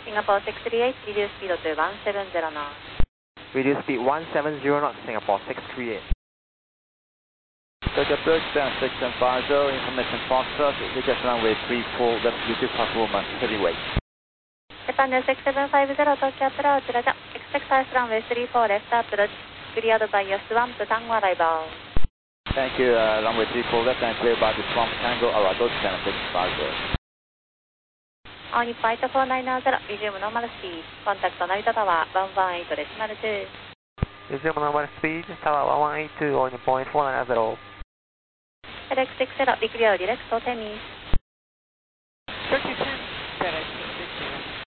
Singapore 638, reduce speed to 170 knots. Reduce speed 170 knots, Singapore 638. Take approach, down 6750, information Foxtrot, request runway 34, left YouTube performance, heavyweight. Japan 6750, Tokyo approach, Roger. Expect fast runway 34, left approach, cleared by your swamp, Tango arrival. Thank you, runway 34, left and clear by the swamp, Tango arrival, 7650. On flight 490, resume normal speed. Contact Narita Tower 118.2. Resume normal speed, Tower 1182 on point 490. FedEx 60, declare direct to Temis. 32.